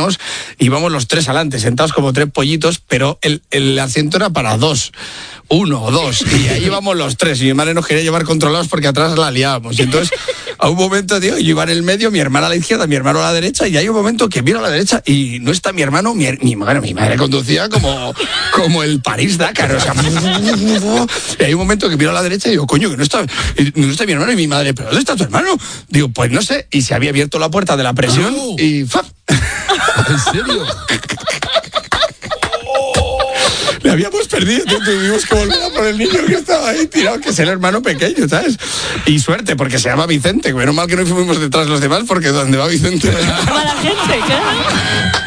íbamos los tres adelante, sentados como tres pollitos, pero el asiento era para dos. 1 o 2, y ahí íbamos los tres, y mi madre nos quería llevar controlados porque atrás la liábamos, y entonces a un momento, tío, yo iba en el medio, mi hermana a la izquierda, mi hermano a la derecha, y hay un momento que miro a la derecha y no está mi hermano, mi madre conducía como el París-Dakar, o sea, y hay un momento que miro a la derecha y digo, coño, que no está mi hermano, y mi madre, ¿pero dónde está tu hermano? Digo, pues no sé, y se había abierto la puerta de la presión, y ¡fap! ¿En serio? Le habíamos perdido, tuvimos que volver a por el niño que estaba ahí tirado, que es el hermano pequeño, ¿sabes? Y suerte, porque se llama Vicente, menos mal que no fuimos detrás de los demás, porque donde va Vicente... Mala gente, claro.